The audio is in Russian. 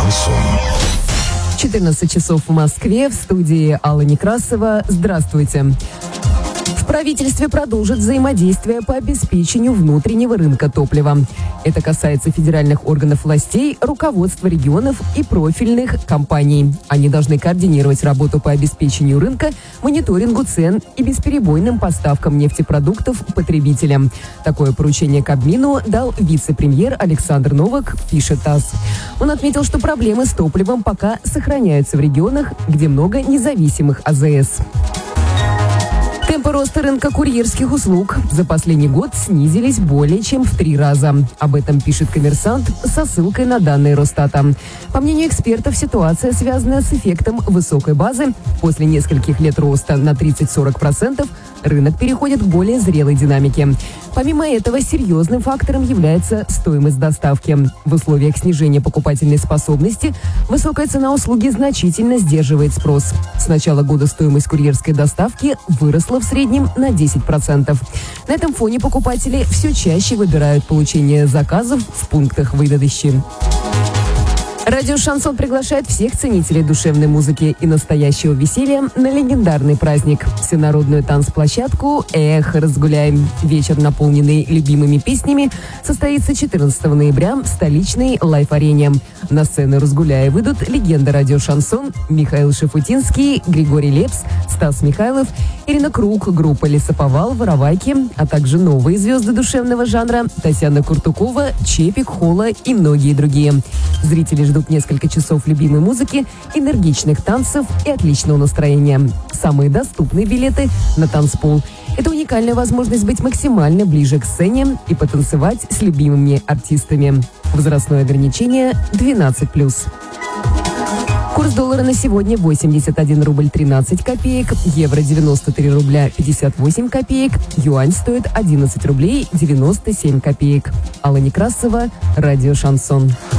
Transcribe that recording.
Шансон. 14 часов в Москве, в студии Алла Некрасова. Здравствуйте. В правительстве продолжат взаимодействие по обеспечению внутреннего рынка топлива. Это касается федеральных органов властей, руководства регионов и профильных компаний. Они должны координировать работу по обеспечению рынка, мониторингу цен и бесперебойным поставкам нефтепродуктов потребителям. Такое поручение Кабмину дал вице-премьер Александр Новак, пишет ТАСС. Он отметил, что проблемы с топливом пока сохраняются в регионах, где много независимых АЗС. Темпы роста рынка курьерских услуг за последний год снизились более чем в 3 раза. Об этом пишет «Коммерсант» со ссылкой на данные Росстата. По мнению экспертов, ситуация связана с эффектом высокой базы. После нескольких лет роста на 30-40% рынок переходит к более зрелой динамике. Помимо этого, серьезным фактором является стоимость доставки. В условиях снижения покупательной способности высокая цена услуги значительно сдерживает спрос. С начала года стоимость курьерской доставки выросла в среднем на 10%. На этом фоне покупатели все чаще выбирают получение заказов в пунктах выдачи. Радио «Шансон» приглашает всех ценителей душевной музыки и настоящего веселья на легендарный праздник – всенародную танцплощадку «Эх, разгуляем». Вечер, наполненный любимыми песнями, состоится 14 ноября в столичной лайф-арене. На сцену «Разгуляя» выйдут легенды радио «Шансон» Михаил Шафутинский, Григорий Лепс, Стас Михайлов, Ирина Круг, группа «Лесоповал», «Воровайки», а также новые звезды душевного жанра Татьяна Куртукова, Чепик, Холла и многие другие. Зрители ждут несколько часов любимой музыки, энергичных танцев и отличного настроения. Самые доступные билеты на танцпол. Это уникальная возможность быть максимально ближе к сцене и потанцевать с любимыми артистами. Возрастное ограничение 12+. Курс доллара на сегодня 81 рубль 13 копеек, евро 93 рубля 58 копеек, юань стоит 11 рублей 97 копеек. Алла Некрасова, радио «Шансон».